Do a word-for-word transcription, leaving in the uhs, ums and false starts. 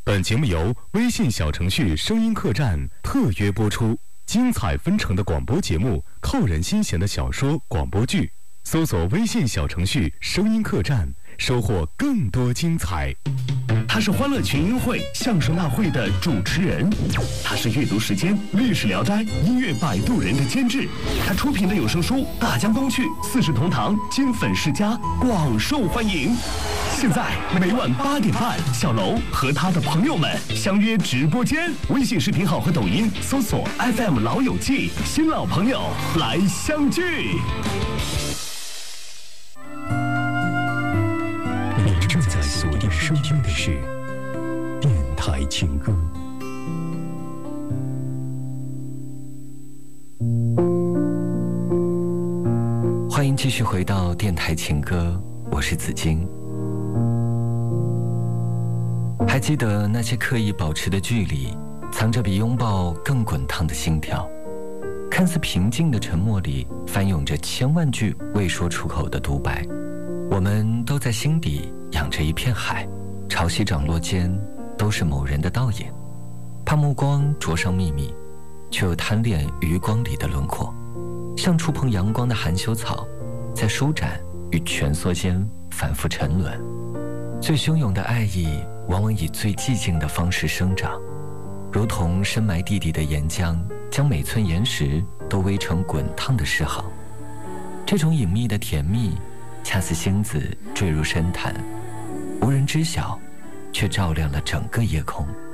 本节目由微信小程序声音客栈特约播出，精彩纷呈的广播节目，扣人心弦的小说广播剧，搜索微信小程序声音客栈，收获更多精彩。 他是欢乐群英会相声大会的主持人，他是阅读时间历史聊斋音乐摆渡人的监制，他出品的有声书《大江东去》《四世同堂》《金粉世家》广受欢迎。现在每晚八点半，小楼和他的朋友们相约直播间，微信视频号和抖音搜索 F M 老友记，新老朋友来相聚。 你正在锁定收听的是电台情歌。 欢迎继续回到电台情歌，我是子金。还记得那些刻意保持的距离，藏着比拥抱更滚烫的心跳。看似平静的沉默里，翻涌着千万句未说出口的独白。我们都在心底养着一片海，潮汐涨落间都是某人的倒影，怕目光灼伤秘密，却又贪恋余光里的轮廓，像触碰阳光的含羞草，在舒展与蜷缩间反复沉沦。最汹涌的爱意往往以最寂静的方式生长，如同深埋地底的岩浆，将每寸岩石都煨成滚烫的诗行。这种隐秘的甜蜜，恰似星子坠入深潭，无人知晓，却照亮了整个夜空。